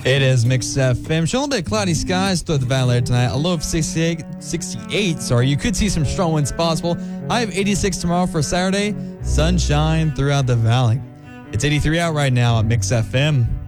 It is Mix FM. Showing a little bit cloudy skies throughout the valley later tonight. A low of 68. You could see some strong winds possible. High of 86 tomorrow for Saturday. Sunshine throughout the valley. It's 83 out right now at Mix FM.